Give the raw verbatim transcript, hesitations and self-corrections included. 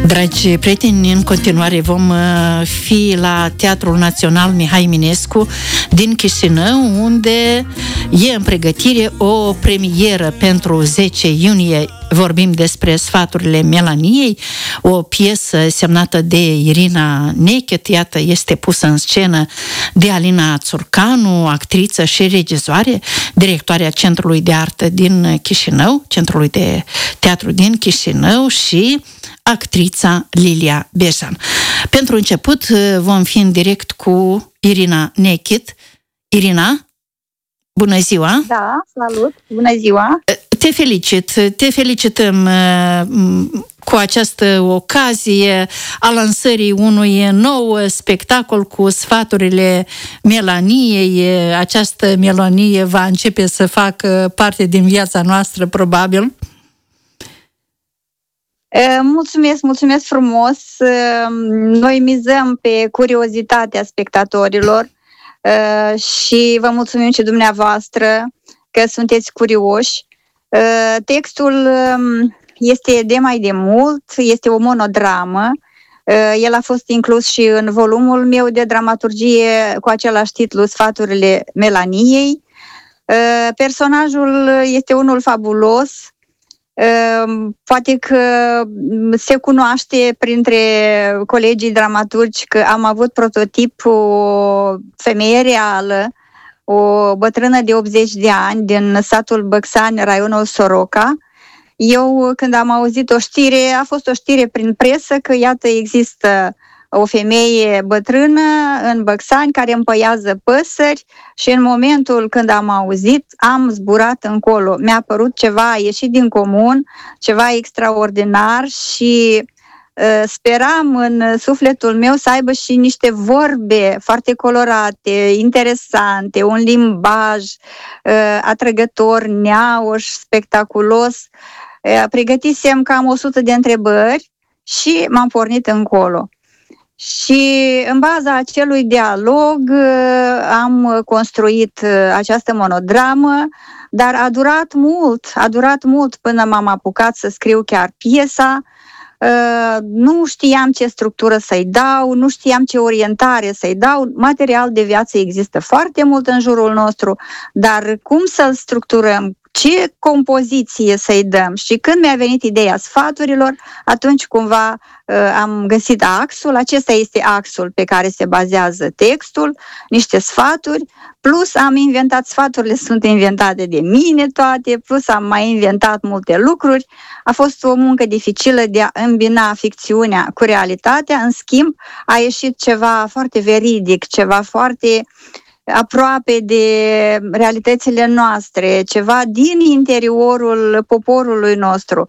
Dragi prieteni, în continuare vom fi la Teatrul Național Mihai Eminescu din Chișinău, unde e în pregătire o premieră pentru zece iunie. Vorbim despre Sfaturile Melaniei, o piesă semnată de Irina Nechet, iată, este pusă în scenă de Alina Țurcanu, actriță și regizoare, directoarea Centrului de Artă din Chișinău, Centrului de Teatru din Chișinău, și actrița Lilia Bejan. Pentru început vom fi în direct cu Irina Nechet. Irina, bună ziua! Da, salut! Bună ziua! Te felicit! Te felicităm cu această ocazie a lansării unui nou spectacol cu Sfaturile Melaniei. Această melanie va începe să facă parte din viața noastră, probabil. Mulțumesc, mulțumesc frumos! Noi mizăm pe curiozitatea spectatorilor și vă mulțumim și dumneavoastră că sunteți curioși. Textul este de mai de mult, este o monodramă. El a fost inclus și în volumul meu de dramaturgie cu același titlu, Sfaturile Melaniei. Personajul este unul fabulos. Poate că se cunoaște printre colegii dramaturgi că am avut prototip o femeie reală, o bătrână de optzeci de ani din satul Băcsani, raionul Soroca. Eu, când am auzit o știre, a fost o știre prin presă că, iată, există o femeie bătrână în Băcsani care împăiază păsări și în momentul când am auzit, am zburat încolo. Mi-a părut ceva ieșit din comun, ceva extraordinar și uh, speram în sufletul meu să aibă și niște vorbe foarte colorate, interesante, un limbaj uh, atrăgător, neauș, spectaculos. Uh, pregătisem cam o sută de întrebări și m-am pornit încolo. Și în baza acelui dialog am construit această monodramă, dar a durat mult, a durat mult până m-am apucat să scriu chiar piesa. Nu știam ce structură să-i dau, nu știam ce orientare să-i dau. Material de viață există foarte mult în jurul nostru, dar cum să-l structurăm? Ce compoziție să-i dăm? Și când mi-a venit ideea sfaturilor, atunci cumva am găsit axul. Acesta este axul pe care se bazează textul, niște sfaturi, plus am inventat, sfaturile sunt inventate de mine toate, plus am mai inventat multe lucruri. A fost o muncă dificilă de a îmbina ficțiunea cu realitatea, în schimb a ieșit ceva foarte veridic, ceva foarte aproape de realitățile noastre, ceva din interiorul poporului nostru.